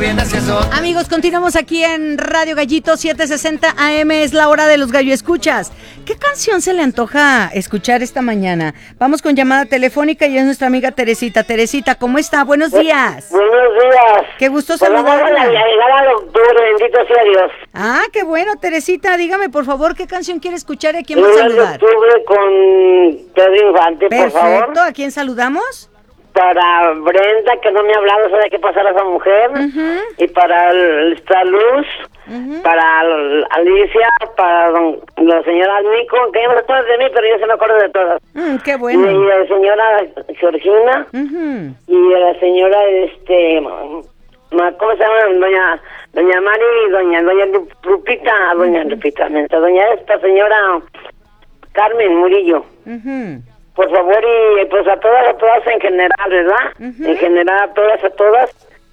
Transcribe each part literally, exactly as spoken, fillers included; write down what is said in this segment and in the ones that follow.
bien hacia eso. Amigos, continuamos aquí en Radio Gallito siete sesenta A M, es la hora de los gallo escuchas. ¿Qué canción se le antoja escuchar esta mañana? Vamos con llamada telefónica y es nuestra amiga Teresita. Teresita, ¿cómo está? Buenos días. Buenos días. Qué gusto Pues vamos a saludarla. la llegada de octubre, bendito sea Dios. Ah, qué bueno, Teresita, dígame por favor qué canción quiere escuchar y a quién va a Llegada de saludar. octubre con Pedro Infante, por favor. Perfecto, ¿a quién saludamos? Para Brenda, que no me ha hablado, sabe qué pasar a esa mujer. Uh-huh. Y para el- esta Luz, Uh-huh. para el- Alicia, para don- la señora Nico, que ya no se acuerda de mí, pero yo se me acuerdo de todas. Mm, qué Y bueno. la señora Georgina, Uh-huh. y la señora, este, ma- ¿cómo se llama? Doña, doña Mari, y doña, doña Lu- Lupita, doña Lupita, mensa, doña esta señora Carmen Murillo. Uh-huh. Por favor, y pues a todas, a todas en general, ¿verdad? Ujú. En general, a todas, a todas,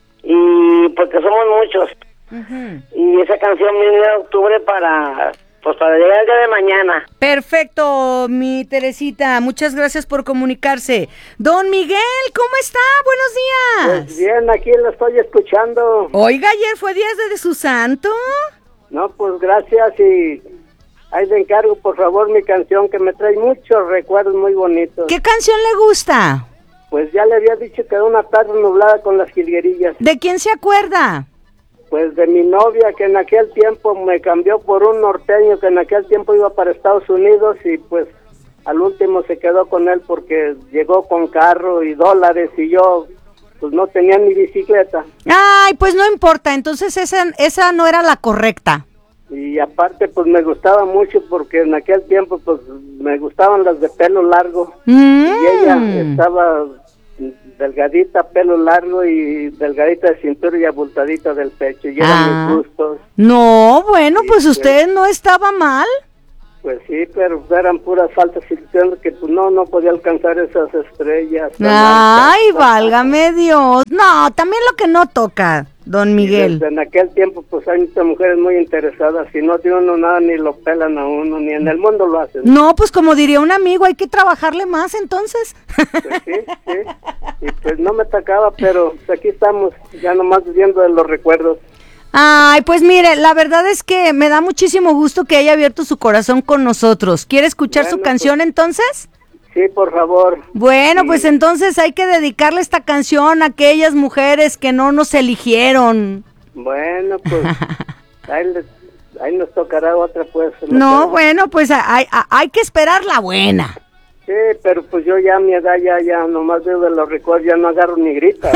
y porque somos muchos. Uh-huh. Y esa canción viene de octubre para, pues para llegar el día de mañana. Perfecto, mi Teresita, muchas gracias por comunicarse. Don Miguel, ¿cómo está? Buenos días. Pues bien, aquí lo estoy escuchando. Oiga, ayer fue día de su santo. No, pues gracias y ahí le encargo por favor mi canción que me trae muchos recuerdos muy bonitos. ¿Qué canción le gusta? Pues ya le había dicho que era una tarde nublada con las jilguerillas. ¿De quién se acuerda? Pues de mi novia que en aquel tiempo me cambió por un norteño que en aquel tiempo iba para Estados Unidos y pues al último se quedó con él porque llegó con carro y dólares y yo pues no tenía ni bicicleta. Ay, pues no importa, entonces esa, esa no era la correcta. Y aparte pues me gustaba mucho porque en aquel tiempo pues me gustaban las de pelo largo. Mm. Y ella estaba delgadita, pelo largo y delgadita de cintura y abultadita del pecho. Y eran Ah. mis gustos. No, bueno, Sí, pues pues. usted no estaba mal. Pues sí, pero eran puras faltas ilusiones que pues no, no podía alcanzar esas estrellas. tan Ay, altas. válgame Dios. No, también lo que no toca, don Miguel. Desde en aquel tiempo pues hay muchas mujeres muy interesadas. Si no tiene uno nada ni lo pelan a uno, ni en el mundo lo hacen. No, pues como diría un amigo, hay que trabajarle más entonces. Pues sí, sí. Y pues no me tocaba, pero pues aquí estamos, ya nomás viviendo de los recuerdos. Ay, pues mire, la verdad es que me da muchísimo gusto que haya abierto su corazón con nosotros. ¿Quiere escuchar Bueno, su canción entonces? Sí, por favor. Bueno, Sí. pues entonces hay que dedicarle esta canción a aquellas mujeres que no nos eligieron. Bueno, pues ahí, les- ahí nos tocará otra, pues. No, sé. bueno, pues hay, hay- hay que esperar la buena. Sí, pero pues yo ya a mi edad ya, ya nomás veo de los recuerdos, ya no agarro ni grita.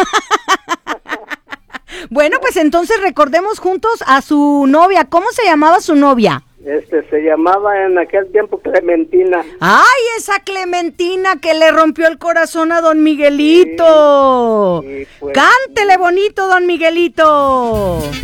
Bueno, pues entonces recordemos juntos a su novia. ¿Cómo se llamaba su novia? Este, se llamaba en aquel tiempo Clementina. ¡Ay, esa Clementina que le rompió el corazón a don Miguelito! Sí, sí, pues. ¡Cántele bonito, don Miguelito!